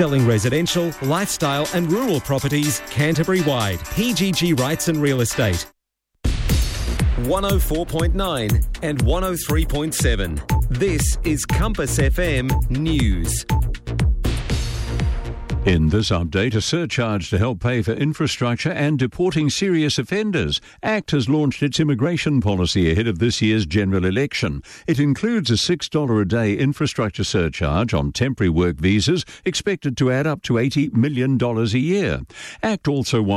Selling residential, lifestyle and rural properties Canterbury-wide. PGG Rights and Real Estate. 104.9 and 103.7. This is Compass FM News. In this update, a surcharge to help pay for infrastructure and deporting serious offenders. ACT has launched its immigration policy ahead of this year's general election. It includes a $6 a day infrastructure surcharge on temporary work visas, expected to add up to $80 million a year. ACT also wants